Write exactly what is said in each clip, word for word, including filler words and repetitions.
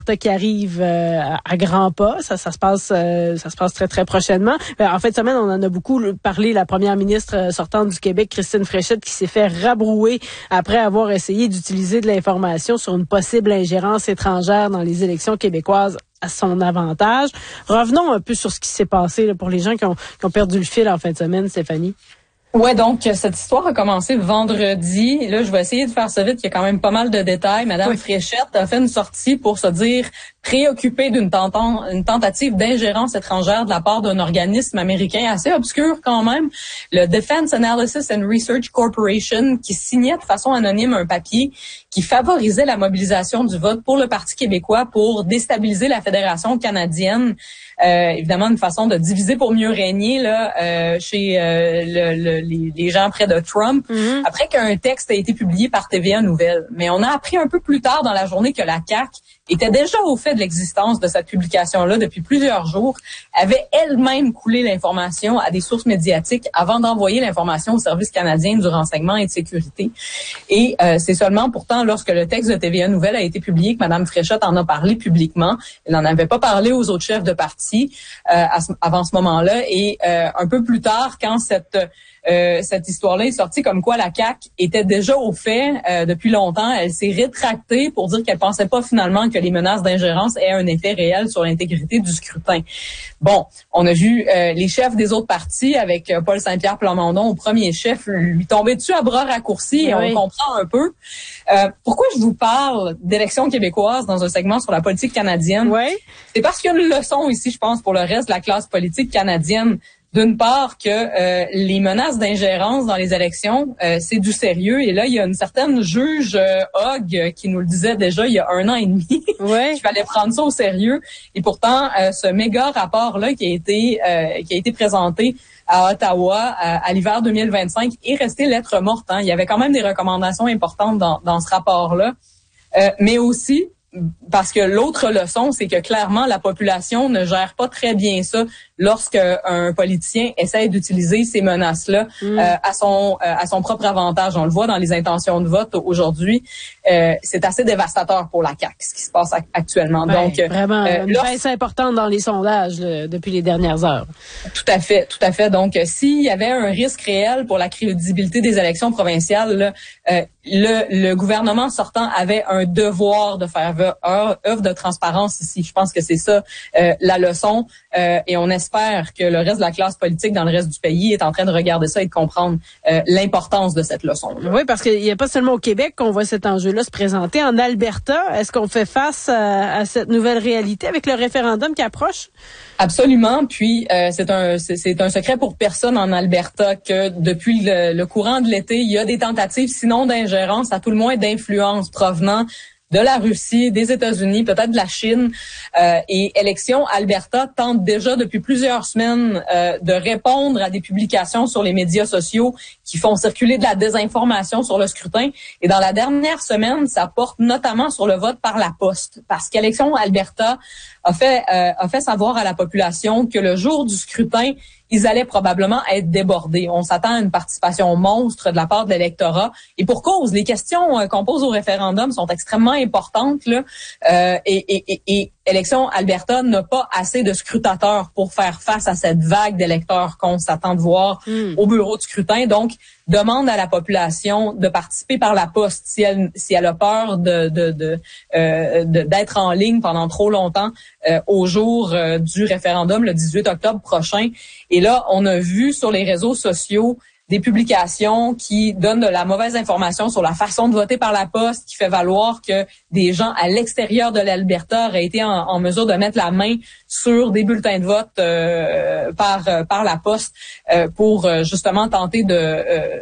qui arrive euh, à grands pas. Ça, ça se passe, euh, ça se passe très très prochainement. Euh, en fin de semaine, on en a beaucoup parlé. La première ministre sortante du Québec, Christine Fréchette, qui s'est fait rabrouer après avoir essayé d'utiliser de l'information sur une possible ingérence étrangère dans les élections québécoises à son avantage. Revenons un peu sur ce qui s'est passé là, pour les gens qui ont, qui ont perdu le fil en fin de semaine, Stéphanie. Ouais, donc cette histoire a commencé vendredi. Là, je vais essayer de faire ça vite. Il y a quand même pas mal de détails. Madame oui. Fréchette a fait une sortie pour se dire préoccupée d'une tenta- une tentative d'ingérence étrangère de la part d'un organisme américain assez obscur quand même, le Defense Analysis and Research Corporation, qui signait de façon anonyme un papier qui favorisait la mobilisation du vote pour le Parti québécois pour déstabiliser la Fédération canadienne. Euh, évidemment, une façon de diviser pour mieux régner là euh, chez euh, le, le, les, les gens près de Trump, mm-hmm. après qu'un texte a été publié par T V A Nouvelles. Mais on a appris un peu plus tard dans la journée que la C A Q était déjà au fait de l'existence de cette publication-là depuis plusieurs jours, avait elle-même coulé l'information à des sources médiatiques avant d'envoyer l'information au Service canadien du renseignement et de sécurité. Et euh, c'est seulement pourtant lorsque le texte de T V A Nouvelles a été publié que Mme Fréchette en a parlé publiquement. Elle n'en avait pas parlé aux autres chefs de parti euh, à ce, avant ce moment-là. Et euh, un peu plus tard, quand cette Euh, cette histoire-là est sortie comme quoi la C A Q était déjà au fait euh, depuis longtemps. Elle s'est rétractée pour dire qu'elle pensait pas finalement que les menaces d'ingérence aient un effet réel sur l'intégrité du scrutin. Bon, on a vu euh, les chefs des autres partis avec euh, Paul Saint-Pierre Plamondon au premier chef lui tomber dessus à bras raccourcis et oui. on comprend un peu. Euh, pourquoi je vous parle d'élections québécoises dans un segment sur la politique canadienne? Oui. C'est parce qu'il y a une leçon ici, je pense, pour le reste de la classe politique canadienne. D'une part que euh, les menaces d'ingérence dans les élections, euh, c'est du sérieux. Et là, il y a une certaine juge euh, Hogg qui nous le disait déjà il y a un an et demi. Ouais. qu'il fallait prendre ça au sérieux. Et pourtant, euh, ce méga rapport-là qui a été euh, qui a été présenté à Ottawa à, à l'hiver deux mille vingt-cinq est resté lettre morte. Hein. Il y avait quand même des recommandations importantes dans, dans ce rapport-là. Euh, mais aussi parce que l'autre leçon, c'est que clairement, la population ne gère pas très bien ça lorsque un politicien essaie d'utiliser ces menaces-là mm. euh, à son euh, à son propre avantage. On le voit dans les intentions de vote aujourd'hui. Euh, c'est assez dévastateur pour la C A Q, ce qui se passe actuellement. Ben, Donc vraiment, euh, une baisse importante dans les sondages là, depuis les dernières heures. Tout à fait, tout à fait. Donc, euh, s'il y avait un risque réel pour la crédibilité des élections provinciales, là, euh, le, le gouvernement sortant avait un devoir de faire œuvre de transparence ici. Je pense que c'est ça euh, la leçon. Euh, et on espère que le reste de la classe politique dans le reste du pays est en train de regarder ça et de comprendre euh, l'importance de cette leçon. Oui, parce qu'il n'y a pas seulement au Québec qu'on voit cet enjeu-là se présenter. En Alberta, est-ce qu'on fait face à, à cette nouvelle réalité avec le référendum qui approche? Absolument. Puis euh, c'est un c'est, c'est un secret pour personne en Alberta que depuis le, le courant de l'été, il y a des tentatives, sinon d'ingérence, à tout le moins d'influence provenant de la Russie, des États-Unis, peut-être de la Chine. Euh, et Élections Alberta tente déjà depuis plusieurs semaines euh, de répondre à des publications sur les médias sociaux qui font circuler de la désinformation sur le scrutin. Et dans la dernière semaine, ça porte notamment sur le vote par la poste. Parce qu'Élections Alberta a fait, euh, a fait savoir à la population que le jour du scrutin, ils allaient probablement être débordés. On s'attend à une participation monstre de la part de l'électorat. Et pour cause, les questions euh, qu'on pose au référendum sont extrêmement importantes. Là, euh, et, et, et, et Élections Alberta n'a pas assez de scrutateurs pour faire face à cette vague d'électeurs qu'on s'attend de voir mm. au bureau de scrutin. Donc, demande à la population de participer par la poste si elle si elle a peur de de, de, euh, de d'être en ligne pendant trop longtemps euh, au jour euh, du référendum le dix-huit octobre prochain. Et là, on a vu sur les réseaux sociaux des publications qui donnent de la mauvaise information sur la façon de voter par la poste, qui fait valoir que des gens à l'extérieur de l'Alberta auraient été en, en mesure de mettre la main sur des bulletins de vote euh, par euh, par la poste euh, pour euh, justement tenter de euh,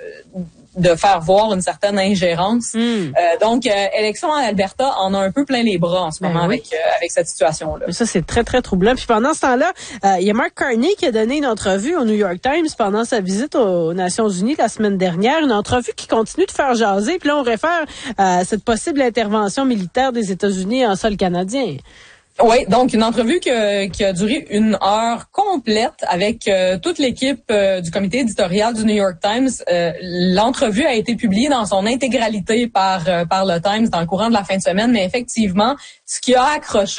de faire voir une certaine ingérence. Mm. Euh, donc, euh, Élections en Alberta en a un peu plein les bras en ce moment ben oui. avec euh, avec cette situation-là. Ça, c'est très, très troublant. Puis pendant ce temps-là, euh, il y a Mark Carney qui a donné une entrevue au New York Times pendant sa visite aux Nations Unies la semaine dernière. Une entrevue qui continue de faire jaser. Puis là, on réfère à cette possible intervention militaire des États-Unis en sol canadien. Oui, donc une entrevue que, qui a duré une heure complète avec euh, toute l'équipe euh, du comité éditorial du New York Times. Euh, l'entrevue a été publiée dans son intégralité par, euh, par le Times dans le courant de la fin de semaine, mais effectivement, ce qui a accroché